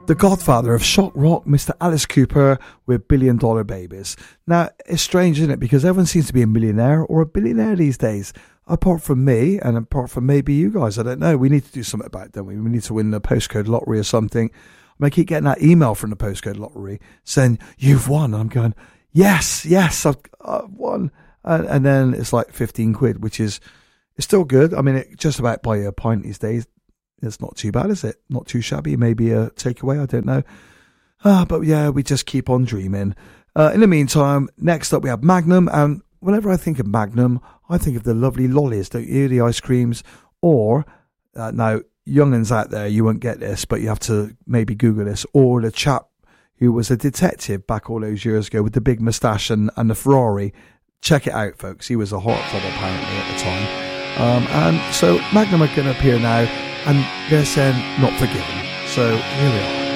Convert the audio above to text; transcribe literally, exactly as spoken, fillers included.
the godfather of shock rock, Mister Alice Cooper, with Billion Dollar Babies. Now, it's strange, isn't it? Because everyone seems to be a millionaire or a billionaire these days. Apart from me, and apart from maybe you guys, I don't know. We need to do something about it, don't we? We need to win the postcode lottery or something. I, mean, I keep getting that email from the postcode lottery saying, you've won. I'm going, yes, yes, I've, I've won. And, and then it's like fifteen quid, which is it's still good. I mean, it just about buy you a pint these days. It's not too bad, is it? Not too shabby. Maybe a takeaway, I don't know. Ah, but yeah, we just keep on dreaming. Uh, in the meantime, next up we have Magnum, and whenever I think of Magnum, I think of the lovely lollies, don't you? The ice creams. Or, uh, now, young'uns out there, you won't get this, but you have to maybe Google this. Or the chap who was a detective back all those years ago with the big moustache and, and the Ferrari. Check it out, folks. He was a hot fella, apparently, at the time. Um, and so Magnum are going to appear now, and they're saying not forgiven. So here we are.